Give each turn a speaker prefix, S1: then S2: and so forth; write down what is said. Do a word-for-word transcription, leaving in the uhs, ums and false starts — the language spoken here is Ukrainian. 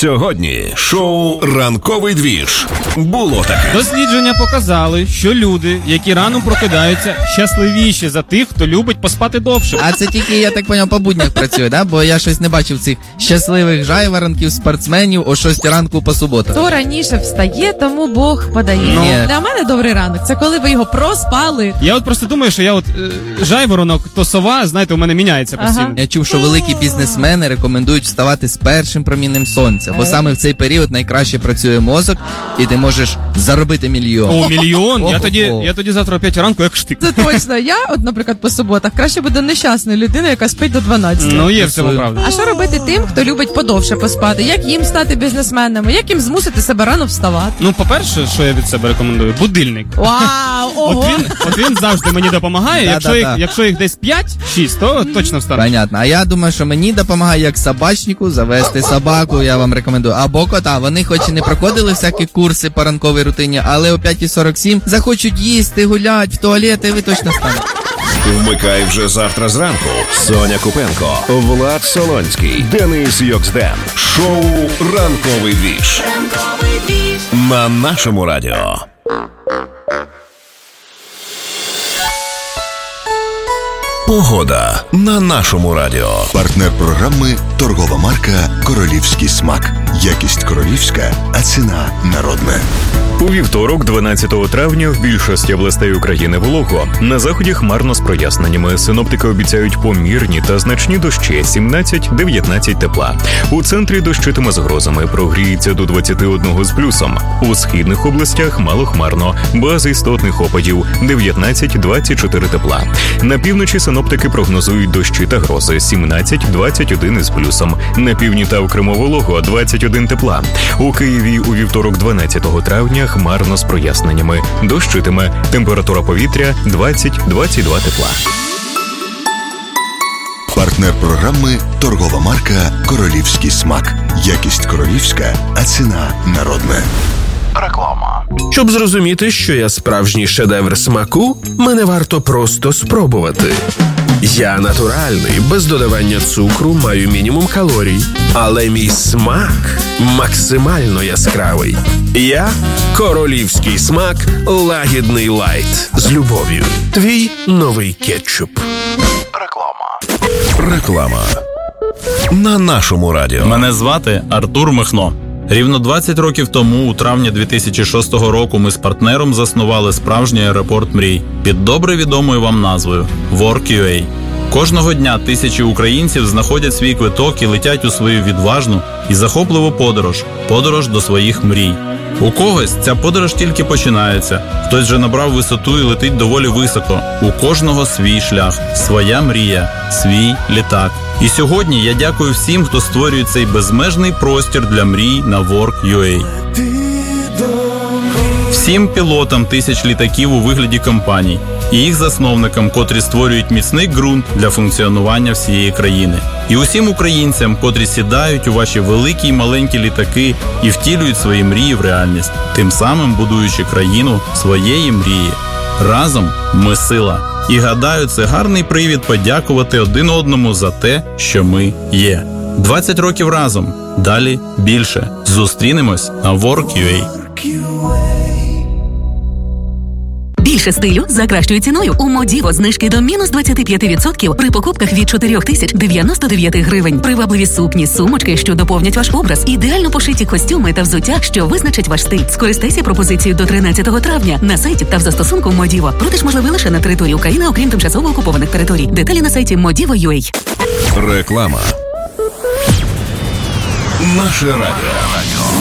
S1: Сьогодні шоу «Ранковий двіж». Було таке.
S2: Дослідження показали, що люди, які рано прокидаються, щасливіші за тих, хто любить поспати довше.
S3: А це тільки, я так поняв, по буднях працює, да? Бо я щось не бачив цих щасливих жайворонків, спортсменів о шостій ранку по суботах.
S4: Хто раніше встає, тому Бог подає.
S3: Ну.
S4: Для мене добрий ранок. Це коли ви його проспали.
S2: Я от просто думаю, що я от е, жайворонок, то сова, знаєте, у мене міняється постійно.
S4: Ага.
S3: Я чув, що великі бізнесмени рекомендують вставати з першим промінням сонця, бо саме в цей період найкраще працює мозок, і ти можеш заробити мільйон.
S2: О, мільйон? Я
S3: О,
S2: тоді,
S3: о.
S2: я тоді завтра о п'ятій ранку як штик.
S4: Це точно. Я, от, наприклад, по суботах краще буде нещасною людиною, яка спить до дванадцятої.
S2: Ну, є в цьому правда.
S4: А що робити тим, хто любить подовше поспати? Як їм стати бізнесменами? Як їм змусити себе рано вставати?
S2: Ну, по-перше, що я від себе рекомендую? Будильник.
S4: Вау!
S2: От
S4: Ого!
S2: він, от він завжди мені допомагає. Якщо
S3: Да-да-да.
S2: їх, якщо їх десь п'ять-шість, то точно встану.
S3: Понятно. А я думаю, що мені допомагає як собачнику завести собаку, я вам рекомендую. Або кота. Вони хоч і не проходили всякі курси по ранковій рутині, але о п'ятій сорок сім захочуть їсти, гулять, в туалет, і ви точно станете.
S1: Вмикай вже завтра зранку. Соня Купенко, Влад Солонський, Денис Йоксден. Шоу «Ранковий двіж». На нашому радіо. Погода на нашому радіо.
S5: Партнер програми – торгова марка «Королівський смак». Якість королівська, а ціна народна.
S6: У вівторок, дванадцятого травня, в більшості областей України волого. На заході хмарно з проясненнями. Синоптики обіцяють помірні та значні дощі – сімнадцять-дев'ятнадцять тепла. У центрі дощитиме з грозами, прогріється до двадцяти одного з плюсом. У східних областях малохмарно, без істотних опадів – дев'ятнадцять-двадцять чотири тепла. На півночі синоптики прогнозують дощі та грози – сімнадцять-двадцять один із плюсом. На півдні та в Криму волого – двадцять один тепла. У Києві у вівторок, дванадцятого травня, хмарно з проясненнями. Дощитиме. Температура повітря двадцять-двадцять два тепла.
S5: Партнер програми – торгова марка «Королівський смак». Якість королівська, а ціна народна.
S7: Реклама. Щоб зрозуміти, що я справжній шедевр смаку, мене варто просто спробувати. Я натуральний, без додавання цукру, маю мінімум калорій. Але мій смак максимально яскравий. Я – королівський смак лагідний лайт. З любов'ю. Твій новий кетчуп. Реклама.
S1: Реклама. На нашому радіо.
S8: Мене звати Артур Михно. Рівно двадцять років тому, у травні дві тисячі шостого року, ми з партнером заснували справжній аеропорт мрій під добре відомою вам назвою WorkUA. Кожного дня тисячі українців знаходять свій квиток і летять у свою відважну і захопливу подорож – подорож до своїх мрій. У когось ця подорож тільки починається, хтось вже набрав висоту і летить доволі високо. У кожного свій шлях, своя мрія, свій літак. І сьогодні я дякую всім, хто створює цей безмежний простір для мрій на WorkUA. Всім пілотам тисяч літаків у вигляді компаній і їх засновникам, котрі створюють міцний ґрунт для функціонування всієї країни. І усім українцям, котрі сідають у ваші великі й маленькі літаки і втілюють свої мрії в реальність, тим самим будуючи країну своєї мрії. Разом ми сила. І гадаю, це гарний привід подякувати один одному за те, що ми є. двадцять років разом. Далі більше. Зустрінемось на WorkUA.
S9: Більше стилю за кращою ціною. У Модіво знижки до мінус двадцять п'ять відсотків при покупках від чотири тисячі дев'яносто дев'ять гривень. Привабливі сукні, сумочки, що доповнять ваш образ. Ідеально пошиті костюми та взуття, що визначать ваш стиль. Скористайся пропозицією до тринадцятого травня на сайті та в застосунку Модіво. Продаж можливий лише на території України, окрім тимчасово окупованих територій. Деталі на сайті модіво крапка ю а.
S1: Реклама. Наше радіо.